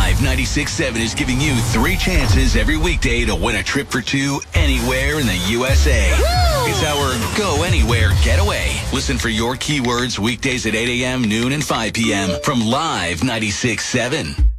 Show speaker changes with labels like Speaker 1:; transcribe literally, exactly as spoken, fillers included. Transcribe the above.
Speaker 1: Live ninety-six point seven is giving you three chances every weekday to win a trip for two anywhere in the U S A. Woo! It's our Go Anywhere Getaway. Listen for your keywords weekdays at eight a.m., noon, and five p.m. from Live ninety-six point seven.